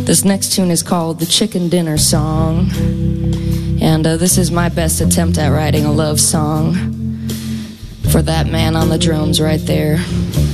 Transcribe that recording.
This next tune is called The Chicken Dinner Song, and this is my best attempt at writing a love song for that man on the drums right there.